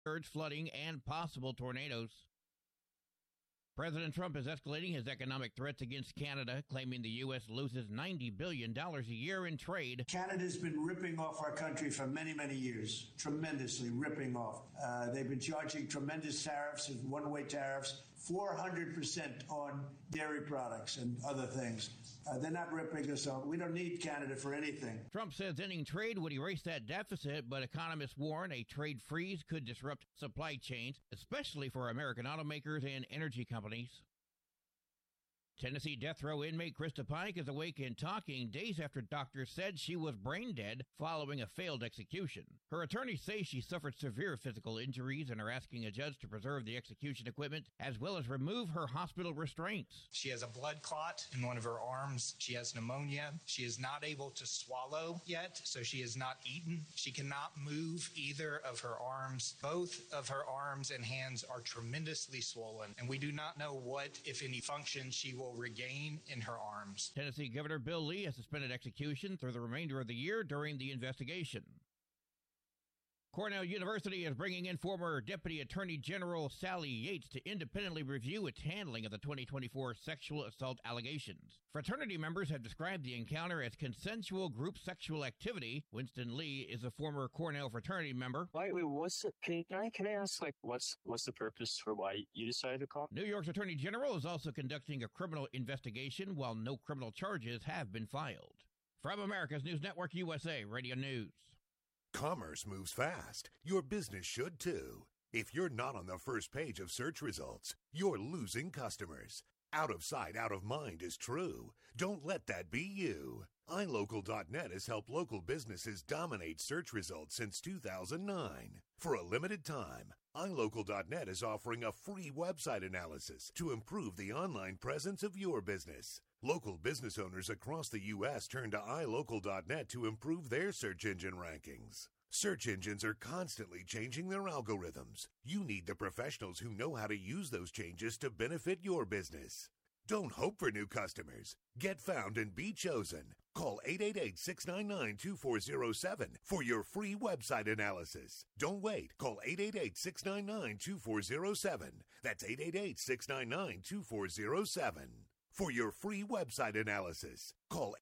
flooding, and possible tornadoes. President Trump is escalating his economic threats against Canada, claiming the U.S. loses $90 billion a year in trade. Canada's been ripping off our country for many, many years, tremendously ripping off. They've been charging tremendous tariffs, one-way tariffs, 400% on dairy products and other things. They're not ripping us off. We don't need Canada for anything. Trump says ending trade would erase that deficit, but economists warn a trade freeze could disrupt supply chains, especially for American automakers and energy companies. Tennessee death row inmate Krista Pike is awake and talking days after doctors said she was brain dead following a failed execution. Her attorneys say she suffered severe physical injuries and are asking a judge to preserve the execution equipment as well as remove her hospital restraints. She has a blood clot in one of her arms. She has pneumonia. She is not able to swallow yet, so she has not eaten. She cannot move either of her arms. Both of her arms and hands are tremendously swollen, and we do not know what, if any, function she will regain in her arms. Tennessee Governor Bill Lee has suspended execution through the remainder of the year during the investigation. Cornell University is bringing in former Deputy Attorney General Sally Yates to independently review its handling of the 2024 sexual assault allegations. Fraternity members have described the encounter as consensual group sexual activity. Winston Lee is a former Cornell fraternity member. Wait, can I ask, what's the purpose for why you decided to call? New York's Attorney General is also conducting a criminal investigation while no criminal charges have been filed. From America's News Network USA Radio News. Commerce moves fast. Your business should too. If you're not on the first page of search results, you're losing customers. Out of sight, out of mind is true. Don't let that be you. iLocal.net has helped local businesses dominate search results since 2009. For a limited time, iLocal.net is offering a free website analysis to improve the online presence of your business. Local business owners across the U.S. turn to iLocal.net to improve their search engine rankings. Search engines are constantly changing their algorithms. You need the professionals who know how to use those changes to benefit your business. Don't hope for new customers. Get found and be chosen. Call 888-699-2407 for your free website analysis. Don't wait. Call 888-699-2407. That's 888-699-2407. For your free website analysis, call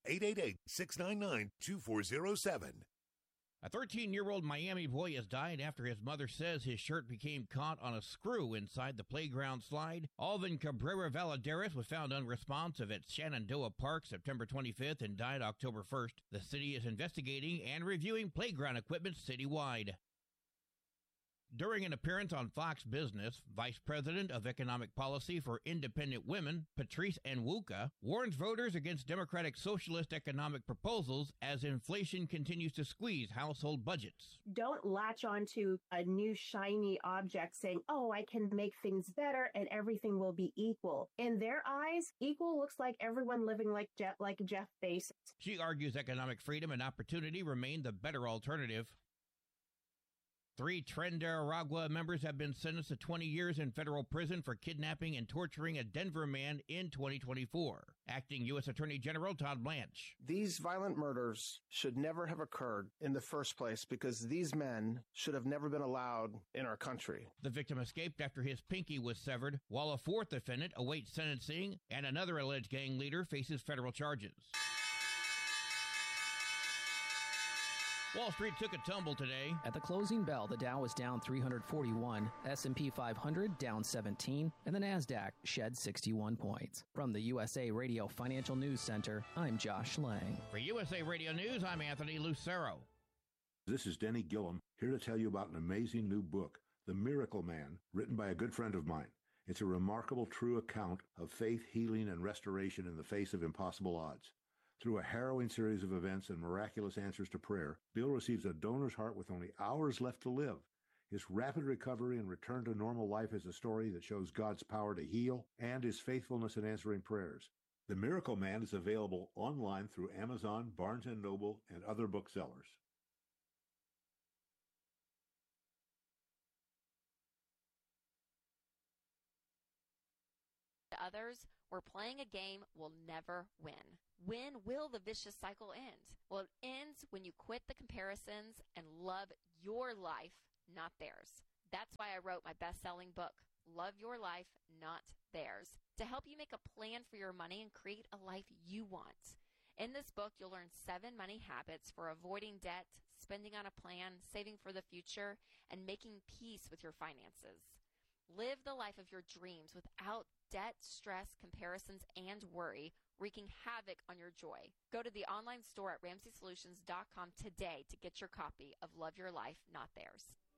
888-699-2407. A 13-year-old Miami boy has died after his mother says his shirt became caught on a screw inside the playground slide. Alvin Cabrera Valadares was found unresponsive at Shenandoah Park September 25th and died October 1st. The city is investigating and reviewing playground equipment citywide. During an appearance on Fox Business, Vice President of Economic Policy for Independent Women, Patrice Nwuka, warns voters against Democratic socialist economic proposals as inflation continues to squeeze household budgets. Don't latch onto a new shiny object saying, oh, I can make things better and everything will be equal. In their eyes, equal looks like everyone living like Jeff Bezos. She argues economic freedom and opportunity remain the better alternative. 3 Tren de Aragua members have been sentenced to 20 years in federal prison for kidnapping and torturing a Denver man in 2024. Acting U.S. Attorney General Todd Blanche. These violent murders should never have occurred in the first place because these men should have never been allowed in our country. The victim escaped after his pinky was severed, while a 4th defendant awaits sentencing and another alleged gang leader faces federal charges. Wall Street took a tumble today. At the closing bell, the Dow was down 341, S&P 500 down 17, and the Nasdaq shed 61 points. From the USA Radio Financial News Center, I'm Josh Lang. For USA Radio News, I'm Anthony Lucero. This is Denny Gillum, here to tell you about an amazing new book, The Miracle Man, written by a good friend of mine. It's a remarkable true account of faith, healing, and restoration in the face of impossible odds. Through a harrowing series of events and miraculous answers to prayer, Bill receives a donor's heart with only hours left to live. His rapid recovery and return to normal life is a story that shows God's power to heal and his faithfulness in answering prayers. The Miracle Man is available online through Amazon, Barnes & Noble, and other booksellers. Others, we're playing a game we'll never win. When will the vicious cycle end? Well, it ends when you quit the comparisons and love your life, not theirs. That's why I wrote my best-selling book, Love Your Life, Not Theirs, to help you make a plan for your money and create a life you want. In this book, you'll learn 7 money habits for avoiding debt, spending on a plan, saving for the future, and making peace with your finances. Live the life of your dreams without debt, stress, comparisons, and worry, wreaking havoc on your joy. Go to the online store at RamseySolutions.com today to get your copy of Love Your Life, Not Theirs.